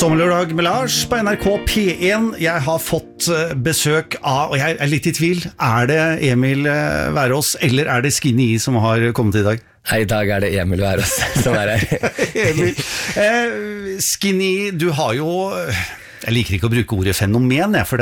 Sommerlørdag med Lars på NRK P1. Jeg har fått besøk av, og jeg litt I tvil, det Emil Værås eller det Skinny som har kommet I dag? Nei, I dag det Emil Værås som her. Emil. Skinny, du har jo, jeg liker ikke å bruke ordet fenomen, for